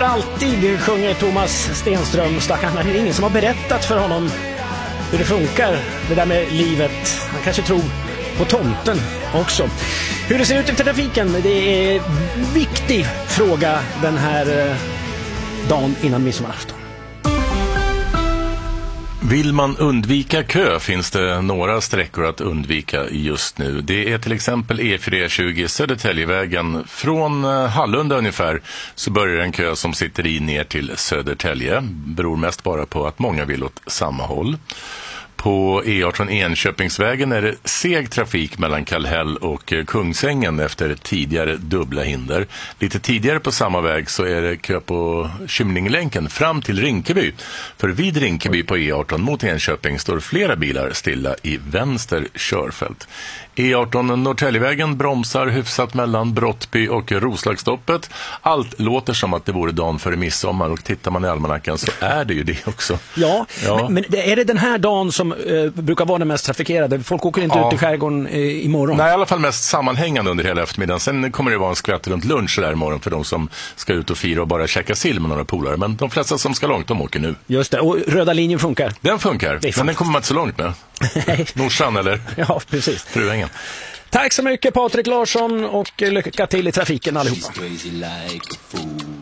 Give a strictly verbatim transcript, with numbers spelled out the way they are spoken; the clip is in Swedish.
alltid, sjunger Thomas Stenström. Stackarn, det är ingen som har berättat för honom hur det funkar, det där med livet. Han kanske tror på tomten också. Hur det ser ut i trafiken, det är en viktig fråga den här dagen innan midsommarafton. Vill man undvika kö finns det några sträckor att undvika just nu. Det är till exempel E fyra tjugo Södertäljevägen. Från Hallunda ungefär så börjar en kö som sitter i ner till Södertälje. Beror mest bara på att många vill åt samma håll. På E arton Enköpingsvägen är det seg trafik mellan Kallhäll och Kungsängen efter tidigare dubbla hinder. Lite tidigare på samma väg så är det kö på Kymlinglänken fram till Rinkeby. För vid Rinkeby på E arton mot Enköping står flera bilar stilla i vänster körfält. E arton Norrtäljevägen bromsar hyfsat mellan Brottby och Roslagsstoppet. Allt låter som att det vore dagen före midsommar, och tittar man i almanackan så är det ju det också. Ja, ja. Men, men är det den här dagen som eh, brukar vara den mest trafikerade? Folk åker inte ja. ut i skärgården eh, imorgon. Nej, i alla fall mest sammanhängande under hela eftermiddagen. Sen kommer det vara en skvätt runt lunch där imorgon för de som ska ut och fira och bara käka sill med några polare. Men de flesta som ska långt, de åker nu. Just det, och röda linjen funkar? Den funkar, men den kommer man inte så långt med. Norsan eller? Ja, precis. Fruängen. Tack så mycket Patrik Larsson, och lycka till i trafiken allihopa.